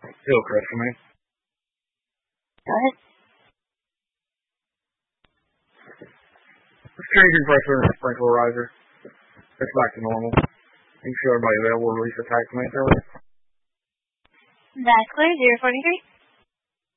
Still, Chris, for me. Go ahead. Let's change your pressure and sprinkler riser. It's back to normal. Make sure everybody available release attack command early. That's clear, 043.